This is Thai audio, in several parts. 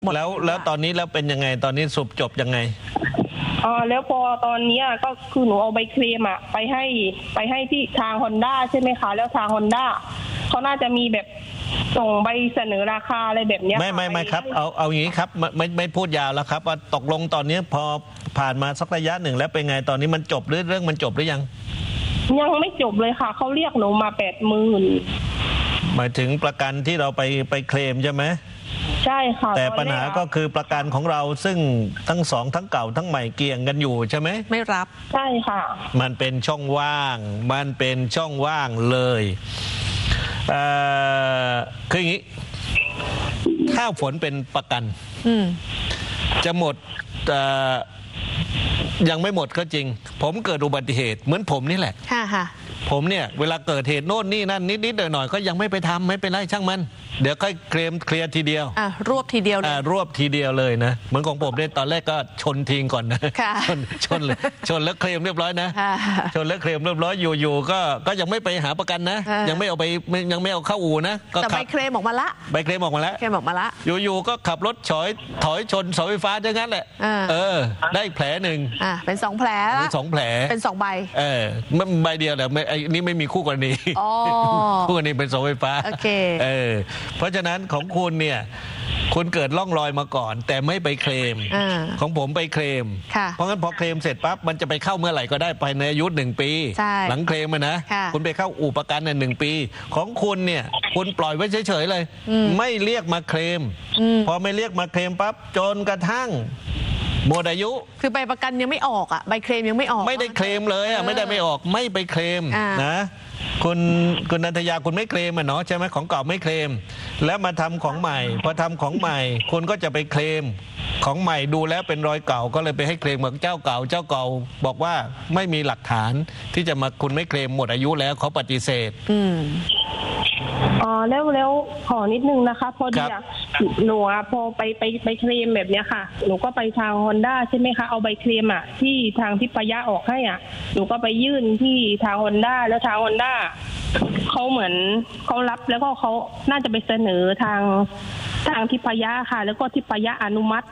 แล้วตอนนี้แล้วเป็นยังไงตอนนี้สรุปจบยังไงแล้วพอตอนนี้ก็คือหนูเอาใบเคลมไปให้ที่ทาง Honda ใช่ไหมคะแล้วทาง Honda เขาน่าจะมีแบบส่งใบเสนอราคาอะไรแบบนี้ไม่ครับเอาอย่างนี้ครับไม่พูดยาวแล้วครับว่าตกลงตอนนี้พอผ่านมาสักระยะหนึ่งแล้วเป็นไงตอนนี้มันจบหรือเรื่องมันจบหรือยังไม่จบเลยค่ะเขาเรียกหนูมา 80,000หมายถึงประกันที่เราไปเคลมใช่ไหมใช่ค่ะแต่ปัญหาก็คือประกันของเราซึ่งทั้งสองทั้งเก่าทั้งใหม่เกี่ยงกันอยู่ใช่ไหมไม่รับใช่ค่ะมันเป็นช่องว่างเลยคืออย่างนี้ถ้าฝนเป็นประกันจะหมดยังไม่หมดก็จริงผมเกิดอุบัติเหตุเหมือนผมนี่แหละผมเนี่ยเวลาเกิดเหตุโน่นนี่นั่นนิดๆหน่อยๆก็ยังไม่ไปทำไม่เป็นไรช่างมันเดี๋ยวค่อยเคลียร์ทีเดียวรวบทีเดียวเลยรวบทีเดียวเลยนะเหมือนของผมเนี่ยตอนแรกก็ชนทิ้งก่อนนะชนแล้วเคลมเรียบร้อยนะชนแล้วเคลมเรียบร้อยอยู่ก็ยังไม่ไปหาประกันนะยังไม่เอาเข้าอู่นะก็ใบเคลมออกมาละอยู่ก็ขับรถถอยชนเสาไฟฟ้าอย่างนั้นแหละได้แผลหนึ่งเป็น2 แผลเป็น2 ใบใบเดียวแหละนี่ไม่มีคู่กรณีคู่กรณีเป็นเสาไฟฟ้าเพราะฉะนั้นของคุณเนี่ยคุณเกิดร่องรอยมาก่อนแต่ไม่ไปเคลมของผมไปเคลมเพราะงั้นพอเคลมเสร็จปั๊บมันจะไปเข้าเมื่อไหร่ก็ได้ภายในอายุ1 ปีหลังเคลมนะคุณไปเข้าอู่ประกันใน1 ปีของคุณเนี่ยคุณปล่อยไว้เฉยๆเลยไม่เรียกมาเคลมพอไม่เรียกมาเคลมปั๊บจนกระทั่งหมดอายุคือใบประกันยังไม่ออกใบเคลมยังไม่ออกไม่ได้เคลมเลยไม่ออกไม่ไปเคลมนะคุณนันทยาคุณไม่เคลมเนาะใช่ไหมของเก่าไม่เคลมแล้วมาทำของใหม่พอทำของใหม่คุณก็จะไปเคลมของใหม่ดูแล้วเป็นรอยเก่าก็เลยไปให้เคลมกับเจ้าเก่าบอกว่าไม่มีหลักฐานที่จะมาคุณไม่เคลมหมดอายุแล้วเขาปฏิเสธแล้วขอนิดนึงนะคะพอดีหนูพอไปเคลมแบบเนี้ยค่ะหนูก็ไปทาง Honda ใช่ไหมคะเอาใบเคลมที่ทางทิพยะออกให้หนูก็ไปยื่นที่ทาง Honda แล้วทาง Honda เขาเหมือนเขารับแล้วก็เขาน่าจะไปเสนอทางทิพยะค่ะแล้วก็ทิพยะอนุมัติ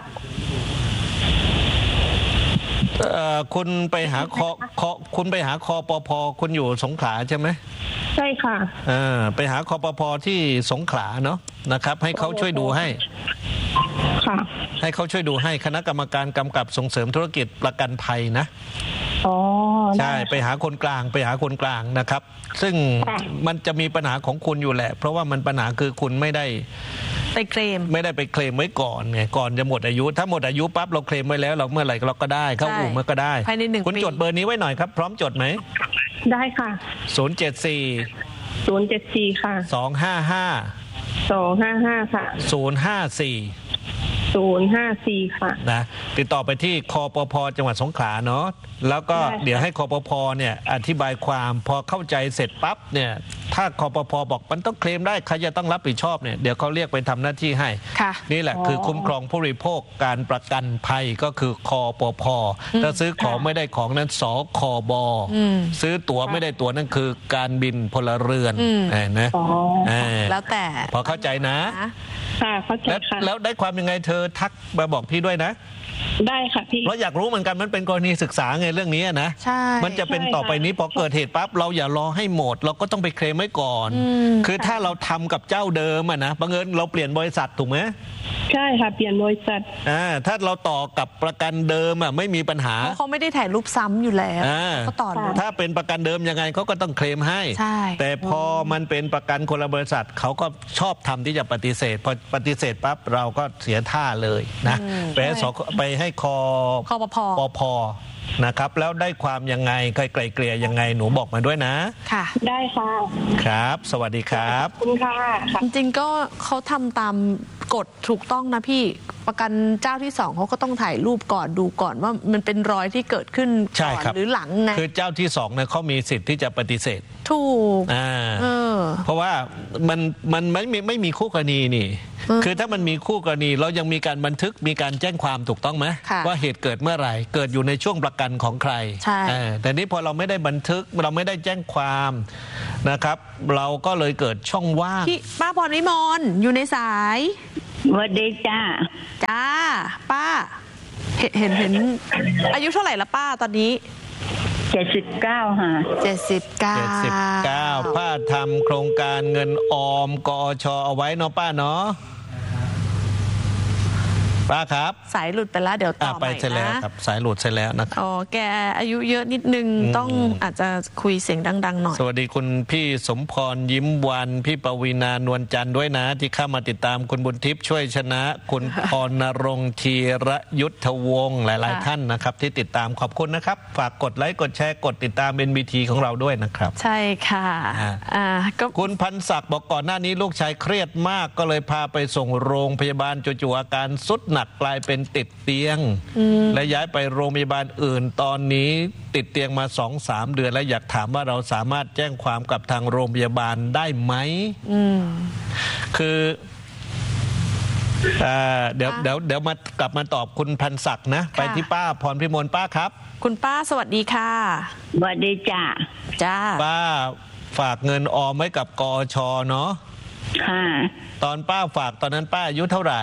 คุณไปหาคปภคุณอยู่สงขลาใช่ไหมใช่ค่ะไปหาคปภที่สงขลาเนาะนะครับให้เขาช่วยดูให้ให้เขาช่วยดูให้คณะกรรมการกำกับส่งเสริมธุรกิจประกันภัยนะใช่ไปหาคนกลางนะครับซึ่งมันจะมีปัญหาของคุณอยู่แหละเพราะว่ามันปัญหาคือคุณไม่ได้ไปเคลมไว้ก่อนไงก่อนจะหมดอายุถ้าหมดอายุปั๊บเราเคลมไว้แล้วเราเมื่อไหร่เราก็ได้เข้าอู่เมื่อก็ได้ภายใน1 ปีคุณจดเบอร์นี้ไว้หน่อยครับพร้อมจดไหมได้ค่ะ 074 ค่ะ 255 ค่ะ054ค่ะนะติดต่อไปที่คปภ.จังหวัดสงขลาเนาะแล้วก็เดี๋ยวให้คปภ.เนี่ยอธิบายความพอเข้าใจเสร็จปั๊บเนี่ยถ้าคปภ.บอกมันต้องเคลมได้ใครจะต้องรับผิดชอบเนี่ยเดี๋ยวเขาเรียกไปทำหน้าที่ให้นี่แหละคือคุ้มครองผู้บริโภคการประกันภัยก็คือคปภ.ถ้าซื้อของไม่ได้ของนั้นสคบ.ซื้อตั๋วไม่ได้ตั๋วนั่นคือการบินพลเรือนนะแล้วแต่พอเข้าใจนะเข้าใจค่ะแล้วได้ความยังไงเธอทักมาบอกพี่ด้วยนะได้ค่ะพี่เพราะอยากรู้เหมือนกันมันเป็นกรณีศึกษาไงเรื่องนี้นะมันจะเป็นต่อไปนี้พอเกิดเหตุปั๊บเราอย่ารอให้หมดเราก็ต้องไปเคลมไว้ก่อนคือถ้าเราทำกับเจ้าเดิมนะบังเอิญเราเปลี่ยนบริษัทถูกไหมใช่ค่ะเปลี่ยนบริษัทถ้าเราต่อกับประกันเดิมไม่มีปัญหาเขาไม่ได้ถ่ายรูปซ้ำอยู่แล้วเขาต่อถ้าเป็นประกันเดิมยังไงเขาก็ต้องเคลมให้แต่พอมันเป็นประกันคนละบริษัทเขาก็ชอบทำที่จะปฏิเสธพอปฏิเสธปั๊บเราก็เสียท่าเลยนะไปให้คปภ.นะครับแล้วได้ความยังไงไกลเกลี่ยยังไงหนูบอกมาด้วยนะค่ะได้ค่ะครับสวัสดีครับขอบคุณค่ะจริงๆก็เขาทำตามกฎถูกต้องนะพี่ประกันเจ้าที่2เขาก็ต้องถ่ายรูปก่อนดูก่อนว่ามันเป็นรอยที่เกิดขึ้นก่อนหรือหลังไงคือเจ้าที่2เนี่ยเขามีสิทธิ์ที่จะปฏิเสธถูกเพราะว่ามันไม่มีคู่กรณีนี่คือถ้ามันมีคู่กรณีเรายังมีการบันทึกมีการแจ้งความถูกต้องไหมว่าเหตุเกิดเมื่อไหร่เกิดอยู่ในช่วงประกันของใครแต่นี้พอเราไม่ได้บันทึกเราไม่ได้แจ้งความนะครับเราก็เลยเกิดช่องว่างป้าพรวิมลอยู่ในสายสวัสดีจ้าป้าเห็นอายุเท่าไหร่ละป้าตอนนี้ 79ค่ะ 79 ป้าทำโครงการเงินออมกอชเอาไว้เนาะป้าเนาะป้าครับสายหลุดไปแล้วเดี๋ยวต่อใหม่นะไปเสร็จแล้วครับสายหลุดเสร็จแล้วนะครับอ๋อแกอายุเยอะนิดนึงต้องอาจจะคุยเสียงดังๆหน่อยสวัสดีคุณพี่สมพรยิ้มวันพี่ปวีณานวลจันทร์ด้วยนะที่เข้ามาติดตามคุณบุญทิพย์ช่วยชนะคุณพรณรงค์ธีรยุทธวงศ์หลายๆท่านนะครับที่ติดตามขอบคุณนะครับฝากกดไลค์กดแชร์กดติดตาม NBT ของเราด้วยนะครับใช่ค่ะก็คุณพันศักดิ์บอกก่อนหน้านี้ลูกชายเครียดมากก็เลยพาไปส่งโรงพยาบาลจู่ๆอาการสุดหนักกลายเป็นติดเตียงและย้ายไปโรงพยาบาลอื่นตอนนี้ติดเตียงมา 2-3 เดือนแล้วอยากถามว่าเราสามารถแจ้งความกับทางโรงพยาบาลได้ไหมคือเดี๋ยวมากลับมาตอบคุณพันศักดิ์นะไปที่ป้าพรพิมลป้าครับคุณป้าสวัสดีค่ะสวัสดีจ้าป้าฝากเงินออมไว้กับกช.เนาะค่ะตอนป้าฝากตอนนั้นป้าอายุเท่าไหร่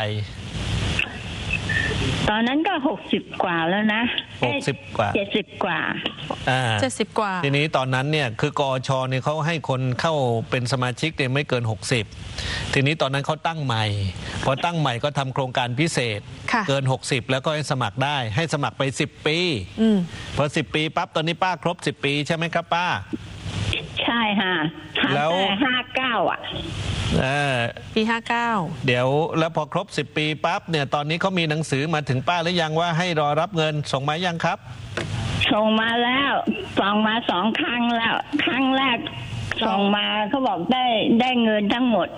ตอนนั้นก็60กว่าแล้วนะ 60กว่า 70กว่า 70กว่าทีนี้ตอนนั้นเนี่ยคือกช.เนี่ยเขาให้คนเข้าเป็นสมาชิกเนี่ยไม่เกิน60ทีนี้ตอนนั้นเขาตั้งใหม่พอตั้งใหม่ก็ทำโครงการพิเศษเกิน60แล้วก็ให้สมัครได้ให้สมัครไป10ปีพอ10ปีปั๊บตอนนี้ป้าครบ10ปีใช่ไหมครับป้าใช่ค่ะแล้ว59อ่ะปี59 เดี๋ยวแล้วพอครบ10ปีปั๊บเนี่ยตอนนี้เขามีหนังสือมาถึงป้าหรือยังว่าให้รอรับเงินส่งมายังครับส่งมาแล้วส่งมา2ครั้งแล้วครั้งแรกส่งมาเขาบอกได้เงินทั้งหมด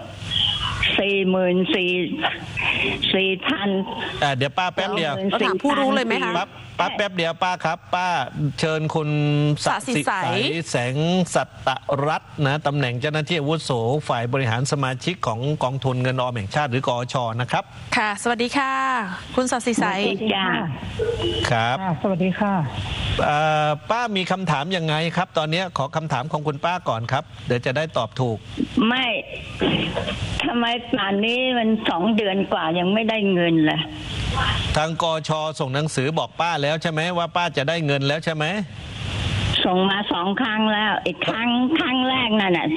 44,000 เดี๋ยวป้าแป๊บเดียวถามผู้รู้เลยไหมคะป้าแป๊บเดียวป้าครับป้าเชิญคุณศักดิ์สิทธิ์แสงสัตรัตน์นะตำแหน่งเจ้าหน้าที่อาวุโสฝ่ายบริหารสมาชิกของกองทุนเงินออมแห่งชาติหรือกอช.นะครับค่ะสวัสดีค่ะคุณศักดิ์สิทธิ์ครับสวัสดีค่ะป้ามีคำถามยังไงครับตอนนี้ขอคำถามของคุณป้าก่อนครับเดี๋ยวจะได้ตอบถูกไม่ทำไมป่านนี้มัน2 เดือนกว่ายังไม่ได้เงินล่ะทางกช.ส่งหนังสือบอกป้าแล้วใช่ไหมว่าป้าจะได้เงินแล้วใช่ไหมส่งมา2 ครั้งแล้วอีกครั้งแรกนั่นน่ะ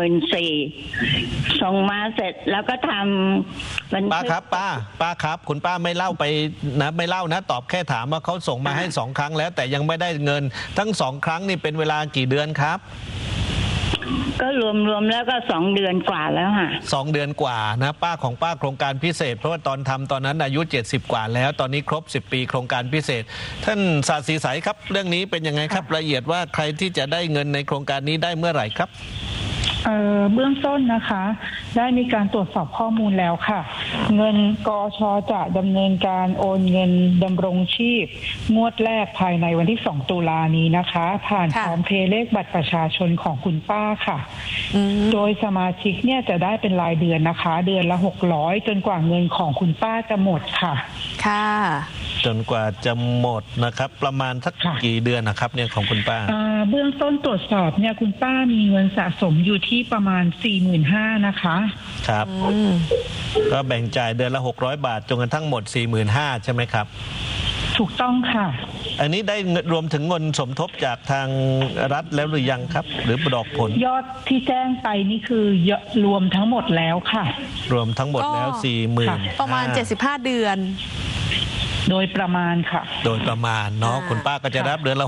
44,000ส่งมาเสร็จแล้วก็ทำป้าครับป้าครับคุณป้าไม่เล่าไปนะไม่เล่านะตอบแค่ถามว่าเขาส่งมาให้2 ครั้งแล้วแต่ยังไม่ได้เงินทั้ง2 ครั้งนี่เป็นเวลากี่เดือนครับก็รวมแล้วก็2 เดือนกว่าแล้วค่ะ 2 เดือนกว่านะป้าของป้าโครงการพิเศษเพราะว่าตอนทำตอนนั้นอายุ70กว่าแล้วตอนนี้ครบ10ปีโครงการพิเศษท่านศาสตร์ศรีใสครับเรื่องนี้เป็นยังไงครับละเอียดว่าใครที่จะได้เงินในโครงการนี้ได้เมื่อไหร่ครับเบื้องต้นนะคะได้มีการตรวจสอบข้อมูลแล้วค่ะเงินกช.จะดำเนินการโอนเงินดำรงชีพงวดแรกภายในวันที่2 ตุลานี้นะคะผ่านพร้อมเพย์เลขบัตรประชาชนของคุณป้าค่ะโดยสมาชิกเนี่ยจะได้เป็นรายเดือนนะคะเดือนละ600จนกว่าเงินของคุณป้าจะหมดค่ะค่ะจนกว่าจะหมดนะครับประมาณสักกี่เดือนนะครับเนี่ยของคุณป้าเบื้องต้นตรวจสอบเนี่ยคุณป้ามีเงินสะสมอยู่ที่ประมาณ 45,000 นะคะครับก็แบ่งจ่ายเดือนละ600 บาทจนกระทั่งหมด 45,000 ใช่ไหมครับถูกต้องค่ะอันนี้ได้รวมถึงเงินสมทบจากทางรัฐแล้วหรือยังครับหรือดอกผลยอดที่แจ้งไปนี่คือรวมทั้งหมดแล้วค่ะรวมทั้งหมดแล้ว 40,000 ประมาณ75 เดือนโดยประมาณค่ะโดยประมาณเนาะคุณป้าก็จะรับเดือนละ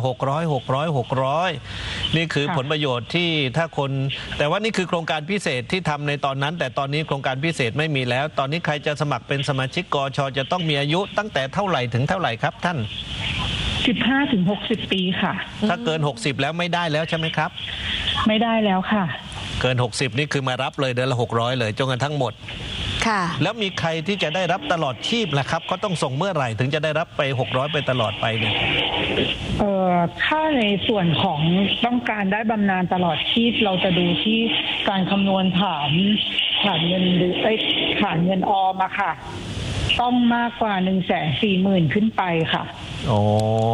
600นี่คือผลประโยชน์ที่ถ้าคนแต่ว่านี่คือโครงการพิเศษที่ทำในตอนนั้นแต่ตอนนี้โครงการพิเศษไม่มีแล้วตอนนี้ใครจะสมัครเป็นสมาชิกกช.จะต้องมีอายุตั้งแต่เท่าไหร่ถึงเท่าไหร่ครับท่าน 15 ถึง 60 ปีค่ะถ้าเกิน60แล้วไม่ได้แล้วใช่ไหมครับไม่ได้แล้วค่ะเกิน60นี่คือมารับเลยเดือนละ600เลยจนกระทั่งหมดค่ะแล้วมีใครที่จะได้รับตลอดชีพล่ะครับเขาต้องส่งเมื่อไหร่ถึงจะได้รับไป600ไปตลอดไปเนี่ยถ้าในส่วนของต้องการได้บำนาญตลอดชีพเราจะดูที่การคำนวณฐานเงินหรือฐานเงินออมอะค่ะต้องมากกว่า 140,000 ขึ้นไปค่ะโอ้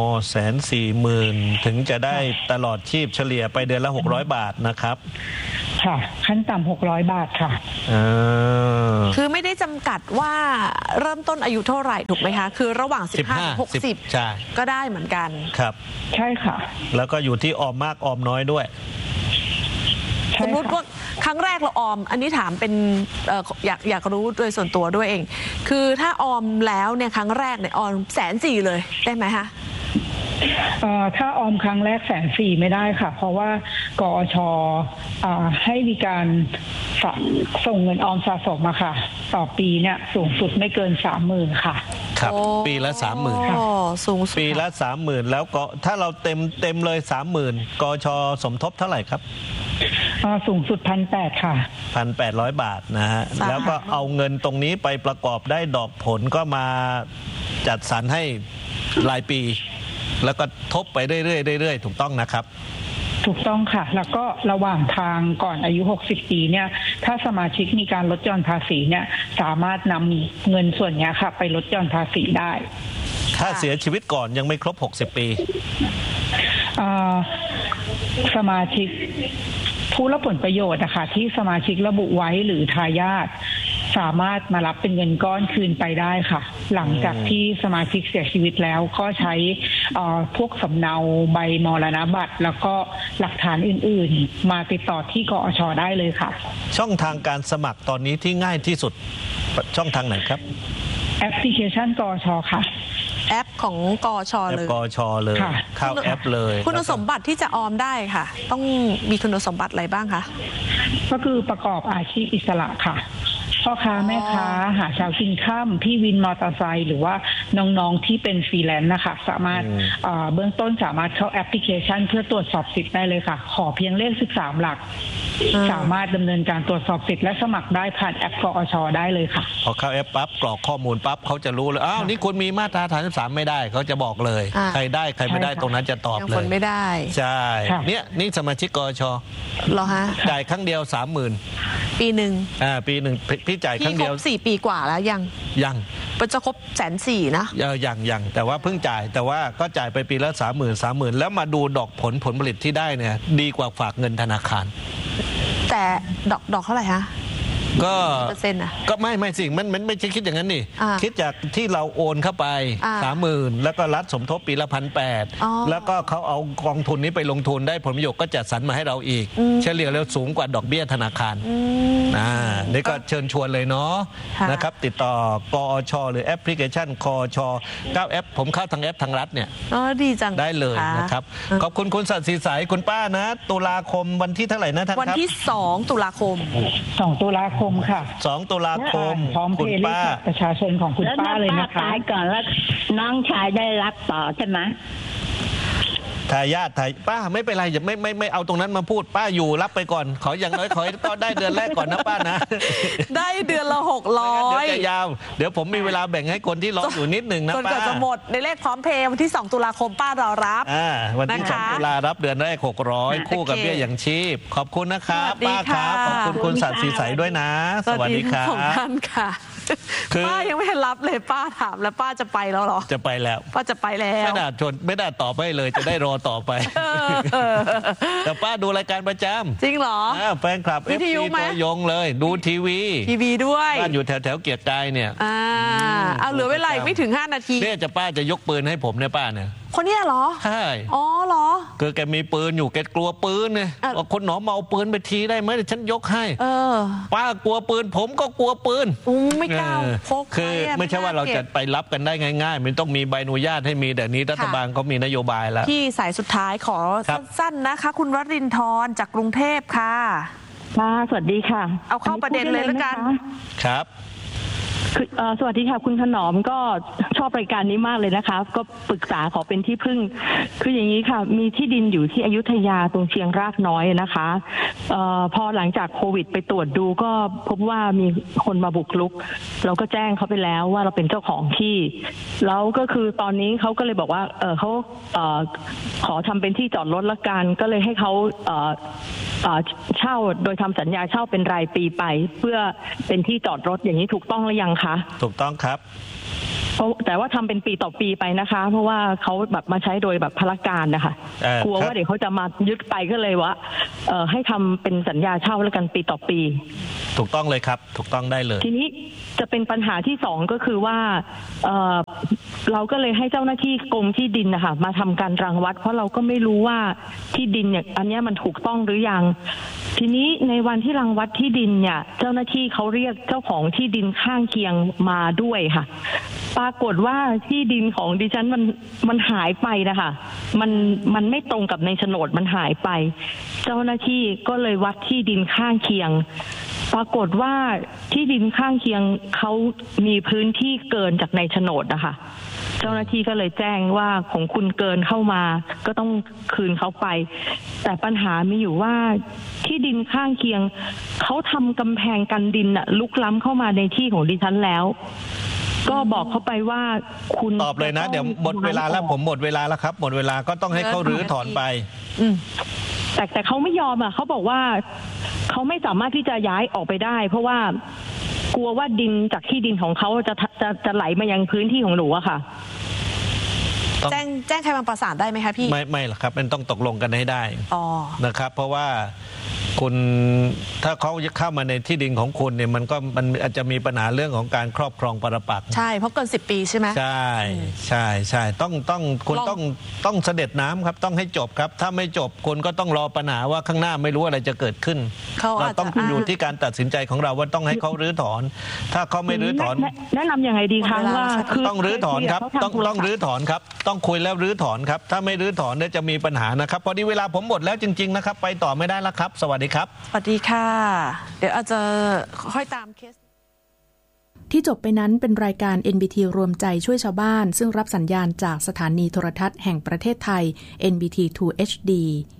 140,000ถึงจะได้ตลอดชีพเฉลี่ยไปเดือนละ600 บาทนะครับค่ะขั้นต่ำ600 บาทค่ะคือไม่ได้จำกัดว่าเริ่มต้นอายุเท่าไหร่ถูกไหมคะคือระหว่าง15-60 ใช่ก็ได้เหมือนกันครับใช่ค่ะแล้วก็อยู่ที่ออมมากออมน้อยด้วยสมมติว่าครั้งแรกเราออมอันนี้ถามเป็นอยากรู้โดยส่วนตัวด้วยเองคือถ้าออมแล้วเนี่ยครั้งแรกเนี่ยออม140,000เลยได้ไหมคะถ้าออมครั้งแรก140,000ไม่ได้ค่ะเพราะว่ากอช.ให้มีการส่งเงินออมสะสมมาค่ะต่อปีเนี่ยสูงสุดไม่เกิน 30,000 ค่ะครับปีละ 30,000 ค่ะสูงสุดปีละ 30,000แล้วก็ถ้าเราเต็มเลย 30,000 กช.สมทบเท่าไหร่ครับสูงสุด 1,800 ค่ะ 1,800 บาทนะฮะแล้วก็เอาเงินตรงนี้ไปประกอบได้ดอกผลก็มาจัดสรรให้รายปีแล้วก็ทบไปเรื่อยๆถูกต้องนะครับถูกต้องค่ะแล้วก็ระหว่างทางก่อนอายุ60 ปีเนี่ยถ้าสมาชิกมีการลดหย่อนภาษีเนี่ยสามารถนำเงินส่วนนี้ค่ะไปลดหย่อนภาษีได้ถ้าเสียชีวิตก่อนยังไม่ครบ60 ปีสมาชิกผู้รับผลประโยชน์นะคะที่สมาชิกระบุไว้หรือทายาทสามารถมารับเป็นเงินก้อนคืนไปได้ค่ะหลังจากที่สมาชิกเสียชีวิตแล้วก็ใช้พวกสำเนาใบมรณบัตรแล้วก็หลักฐานอื่นๆมาติดต่อที่กอช.ได้เลยค่ะช่องทางการสมัครตอนนี้ที่ง่ายที่สุดช่องทางไหนครับแอปพลิเคชันกอช.ค่ะแอปของกอช.เลยกอช.เลยเข้าแอปเลยคุณสมบัติที่จะออมได้ค่ะต้องมีคุณสมบัติอะไรบ้างคะก็คือประกอบอาชีพอิสระค่ะพ่อค้าแม่ค้าหาเช้ากินค่ำพี่วินมอเตอร์ไซค์หรือว่าน้องๆที่เป็นฟรีแลนซ์นะคะสามารถเบื้องต้นสามารถเข้าแอปพลิเคชันเพื่อตรวจสอบสิทธิ์ได้เลยค่ะขอเพียงเลข13 หลักสามารถดำเนินการตรวจสอบสิทธิ์และสมัครได้ผ่านแอปกอช.ได้เลยค่ะพอเข้าแอปปั๊บกรอกข้อมูลปั๊บเขาจะรู้เลยอ้าวนี่คุณมีมาตรา33ไม่ได้เขาจะบอกเลยใครได้ใครไม่ได้ตรงนั้นจะตอบเลยคนไม่ได้ใช่เนี่ยนี่สมาชิกกอช. เหรอฮะจ่ายครั้งเดียว 30,000 ปีหนึ่งปีหนึ่งพี่จ่ายครั้งเดียว 4 ปีกว่าแล้วยังมันจะครบ140,000นะยังแต่ว่าเพิ่งจ่ายแต่ว่าก็จ่ายไปปีละ30,000แล้วมาดูดอกผลผลิตที่ได้เนี่ยดีกว่าฝากเงินธนาคารแต่ดอกเท่าไหร่ฮะก็ไม่สิมันไม่ใช่คิดอย่างนั้นนี่คิดจากที่เราโอนเข้าไป 30,000แล้วก็รัฐสมทบปีละ 1,800แล้วก็เขาเอากองทุนนี้ไปลงทุนได้ผลประโยชน์ก็จัดสรรมาให้เราอีกเฉลี่ยแล้วสูงกว่าดอกเบี้ยธนาคารนี่ก็เชิญชวนเลยเนาะนะครับติดต่อกอช.หรือแอปพลิเคชันกอช. 9 แอปผมเข้าทางแอปทางรัฐเนี่ยดีจังได้เลยนะครับขอบคุณคุณสัตย์ศรีใสคุณป้านะตุลาคมวันที่เท่าไหร่นะท่านครับวันที่2 ตุลาคม 2 ตุลาคมค่ะ 2 ตุลาคมพร้อมเพย์ประชาชนของคุณป้าเลยนะคะตายก่อนแล้วน้องชายได้รับต่อใช่ไหมทายาทป้าไม่เป็นไรอย่าไม่เอาตรงนั้นมาพูดป้าอยู่รับไปก่อนขออย่างน้อยขอให้ได้เดือนแรกก่อนนะป้านะได้เดือนละ600 เดี๋ยวจะยาวเดี๋ยวผมมีเวลาแบ่งให้คนที่รออยู่นิดหนึ่งนะป้าจะหมดในเลขพร้อมเพย์วันที่2 ตุลาคมป้ารอรับวันที่2 ตุลารับเดือนแรก600คู่กับเบี้ยอย่างชีพขอบคุณนะครับป้าครับขอบคุณคุณสัตย์ศรีใสด้วยนะสวัสดีครับท่านค่ะป้ายังไม่รับเลยป้าถามแล้วป้าจะไปแล้วหรอจะไปแล้วป้าจะไปแล้วไม่ได้ตอบให้เลยจะได้รอต่อไปแต่ป้าดูรายการประจำจริงเหรอแฟนคลับ FC ตัวยงเลยดูทีวีด้วยบ้านอยู่แถวเกียรติกายเนี่ยเอาเหลือเวลาไม่ถึง5 นาทีเนี่ยป้าจะยกปืนให้ผมเนี่ยป้าเนี่ยคนนี้เหรอใช่เหรอคือแกมีปืนอยู่แกกลัวปืนเนี่ยคนหนอมาเอาปืนไปทีได้ไหมเดี๋ยวฉันยกให้ป้ากลัวปืนผมก็กลัวปืนไม่กล้าพกคือไม่ใช่ว่าเราจะไปรับกันได้ง่ายๆมันต้องมีใบอนุญาตให้มีแต่นี้รัฐบาลเขามีนโยบายแล้วที่สายสุดท้ายขอสั้นๆนะคะคุณวรินทร์จากกรุงเทพค่ะสวัสดีค่ะเอาเข้าประเด็นเลยแล้วกันครับสวัสดีค่ะคุณถนอมก็ชอบรายการนี้มากเลยนะคะก็ปรึกษาขอเป็นที่พึ่งคืออย่างนี้ค่ะมีที่ดินอยู่ที่อยุธยาตรงเชียงรากน้อยนะคะพอหลังจากโควิดไปตรวจดูก็พบว่ามีคนมาบุกรุกเราก็แจ้งเขาไปแล้วว่าเราเป็นเจ้าของที่แล้วก็คือตอนนี้เขาก็เลยบอกว่าเขาขอทำเป็นที่จอดรถละกันก็เลยให้เขาเช่าโดยทำสัญญาเช่าเป็นรายปีไปเพื่อเป็นที่จอดรถอย่างนี้ถูกต้องหรือยังคะถูกต้องครับแต่ว่าทำเป็นปีต่อปีไปนะคะเพราะว่าเขาแบบมาใช้โดยแบบพลการนะคะกลัวว่าเดี๋ยวเขาจะมายึดไปก็เลยว่าให้ทำเป็นสัญญาเช่าแล้วกันปีต่อปีถูกต้องเลยครับถูกต้องได้เลยทีนี้จะเป็นปัญหาที่2ก็คือว่าเราก็เลยให้เจ้าหน้าที่กรมที่ดินนะคะมาทำการรังวัดเพราะเราก็ไม่รู้ว่าที่ดินอย่างอันนี้มันถูกต้องหรือยังทีนี้ในวันที่รังวัดที่ดินเนี่ยเจ้าหน้าที่เขาเรียกเจ้าของที่ดินข้างเคียงมาด้วยค่ะปรากฏว่าที่ดินของดิฉันมันหายไปนะคะมันไม่ตรงกับในโฉนดมันหายไปเจ้าหน้าที่ก็เลยวัดที่ดินข้างเคียงปรากฏว่าที่ดินข้างเคียงเขามีพื้นที่เกินจากในโฉนดนะคะเจ้าหน้าที่ก็เลยแจ้งว่าของคุณเกินเข้ามาก็ต้องคืนเขาไปแต่ปัญหามีอยู่ว่าที่ดินข้างเคียงเขาทำกำแพงกันดินลุกล้ำเข้ามาในที่ของดิฉันแล้วก็บอกเขาไปว่าคุณตอบเลยนะเดี๋ยวหมดเวลาแล้วผมหมดเวลาแล้วครับหมดเวลาก็ต้องให้เขารื้อถอนไปแต่เขาไม่ยอมเขาบอกว่าเขาไม่สามารถที่จะย้ายออกไปได้เพราะว่ากลัวว่าดินจากที่ดินของเขาจะไหลมายังพื้นที่ของหนูอะค่ะแจ้งใครมาประสานได้ไหมคะพี่ไม่หรอกครับมันต้องตกลงกันให้ได้นะครับเพราะว่าคุณถ้าเขาเข้ามาในที่ดินของคุณเนี่ยมันอาจจะมีปัญหาเรื่องของการครอบครองปรปักษ์ใช่เพราะเกิน10 ปีใช่ไหมใช่คุณต้องเสด็จน้ำครับต้องให้จบครับถ้าไม่จบคุณก็ต้องรอปัญหาว่าข้างหน้าไม่รู้อะไรจะเกิดขึ้นเราต้องอยู่ที่การตัดสินใจของต้องให้เขารื้อถอนถ้าเขาไม่รื้อถอนแนะนำยังไงดีคะว่าต้องรื้อถอนครับต้องรื้อถอนครับต้องคุยแล้วรื้อถอนครับถ้าไม่รื้อถอนเนี่ยจะมีปัญหานะครับพอดีเวลาผมหมดแล้วจริงๆนะครับไปต่อไม่ได้แล้วครับสวัสดีครับสวัสดีค่ะเดี๋ยวอาจจะค่อยตามเคสที่จบไปนั้นเป็นรายการ NBT รวมใจช่วยชาวบ้านซึ่งรับสัญญาณจากสถานีโทรทัศน์แห่งประเทศไทย NBT 2 HD